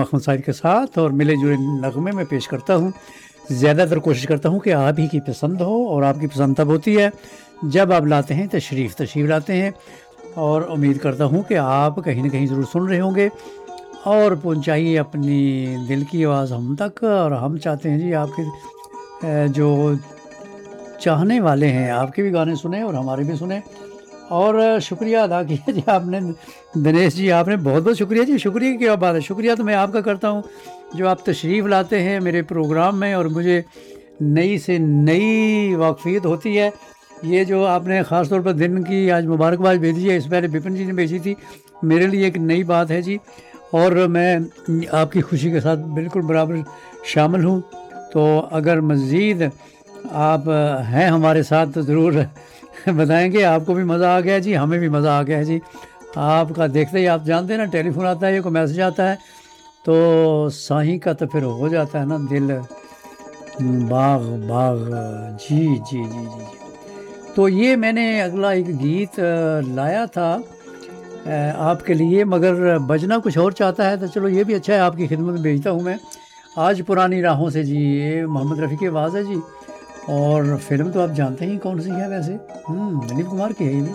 محمد سعید کے ساتھ اور ملے جلے نغمے میں پیش کرتا ہوں. زیادہ تر کوشش کرتا ہوں کہ آپ ہی کی پسند ہو، اور آپ کی پسند تب ہوتی ہے جب آپ لاتے ہیں تشریف لاتے ہیں. اور امید کرتا ہوں کہ آپ کہیں نہ کہیں ضرور سن رہے ہوں گے اور پہنچائیے اپنی دل کی آواز ہم تک. اور ہم چاہتے ہیں جی آپ کے جو چاہنے والے ہیں آپ کے بھی گانے سنیں اور ہمارے بھی سنیں. اور شکریہ ادا کیا جی آپ نے دنیش جی، آپ نے بہت بہت شکریہ جی. شکریہ کی کیا بات ہے، شکریہ تو میں آپ کا کرتا ہوں جو آپ تشریف لاتے ہیں میرے پروگرام میں اور مجھے نئی سے نئی واقفیت ہوتی ہے. یہ جو آپ نے خاص طور پر دن کی آج مبارکباد بھیجی ہے، اس پہلے بپن جی نے بھیجی تھی، میرے لیے ایک نئی بات ہے جی. اور میں آپ کی خوشی کے ساتھ بالکل برابر شامل ہوں. تو اگر مزید آپ ہیں ہمارے ساتھ تو ضرور بتائیں گے. آپ کو بھی مزہ آ گیا جی، ہمیں بھی مزہ آ گیا ہے جی. آپ کا دیکھتے ہی آپ جانتے ہیں نا، ٹیلی فون آتا ہے یا کوئی میسج آتا ہے تو سائیں کا تو پھر ہو جاتا ہے نا دل باغ باغ. جی جی جی جی. تو یہ میں نے اگلا ایک گیت لایا تھا آپ کے لیے، مگر بجنا کچھ اور چاہتا ہے تو چلو یہ بھی اچھا ہے، آپ کی خدمت میں بھیجتا ہوں میں. آج پرانی راہوں سے جی، یہ محمد رفیع کی آواز ہے جی. اور فلم تو آپ جانتے ہی کون سی ہے ویسے، دلیپ کمار کی ہے یہ بھی.